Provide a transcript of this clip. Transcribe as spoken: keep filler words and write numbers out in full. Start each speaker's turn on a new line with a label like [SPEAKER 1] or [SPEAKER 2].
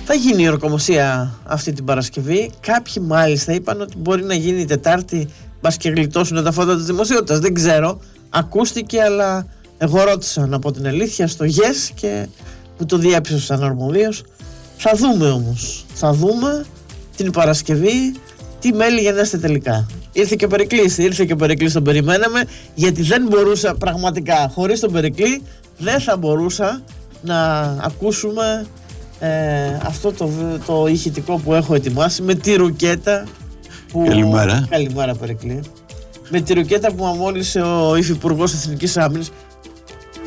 [SPEAKER 1] Θα γίνει η ορκομοσία αυτή την Παρασκευή. Κάποιοι μάλιστα είπαν ότι μπορεί να γίνει η Τετάρτη, μπας και γλιτώσουν τα φώτα της δημοσιότητας. Δεν ξέρω, ακούστηκε, αλλά εγώ ρώτησα να πω την αλήθεια στο Yes και που το διέψευσαν αρμοδίως. Θα δούμε όμως, θα δούμε την Παρασκευή τι μέλη γενέστε τελικά. Ήρθε και ο Περικλής, ήρθε και ο Περικλής, τον περιμέναμε, γιατί δεν μπορούσα πραγματικά, χωρίς τον Περικλή δεν θα μπορούσα να ακούσουμε ε, αυτό το, το ηχητικό που έχω ετοιμάσει με τη ρουκέτα που...
[SPEAKER 2] Καλημέρα.
[SPEAKER 1] Καλημέρα Περικλή. Με τη ρουκέτα που μου αμόλυσε ο Υφυπουργός Εθνικής Άμυνας.